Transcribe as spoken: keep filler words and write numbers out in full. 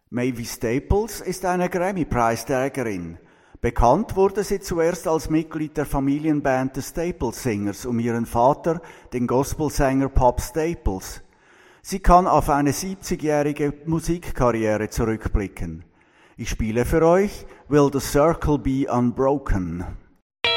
Mavis Staples ist eine Grammy-Preisträgerin. Bekannt wurde sie zuerst als Mitglied der Familienband The Staples Singers um ihren Vater, den Gospelsänger Pop Staples. Sie kann auf eine siebzigjährige Musikkarriere zurückblicken. Ich spiele für euch Will the Circle Be Unbroken?